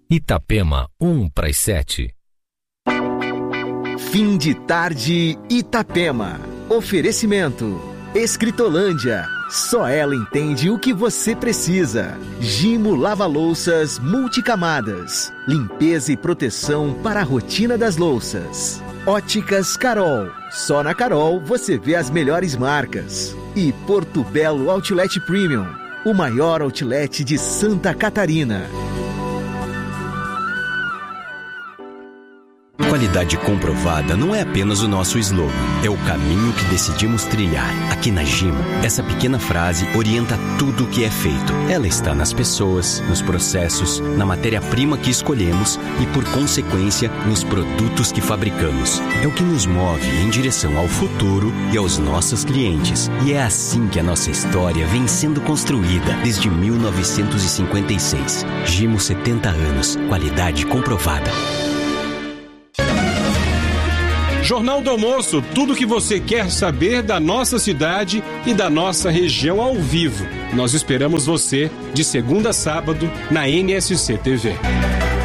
Itapema, 6:50. Fim de tarde, Itapema. Oferecimento: Escritolândia. Só ela entende o que você precisa. Gimo Lava-Louças Multicamadas. Limpeza e proteção para a rotina das louças. Óticas Carol. Só na Carol você vê as melhores marcas. E Porto Belo Outlet Premium, o maior outlet de Santa Catarina. Qualidade comprovada não é apenas o nosso slogan, é o caminho que decidimos trilhar. Aqui na Gimo, essa pequena frase orienta tudo o que é feito. Ela está nas pessoas, nos processos, na matéria-prima que escolhemos e, por consequência, nos produtos que fabricamos. É o que nos move em direção ao futuro e aos nossos clientes. E é assim que a nossa história vem sendo construída desde 1956. Gimo, 70 anos. Qualidade comprovada. Jornal do Almoço, tudo o que você quer saber da nossa cidade e da nossa região ao vivo. Nós esperamos você de segunda a sábado na NSC TV.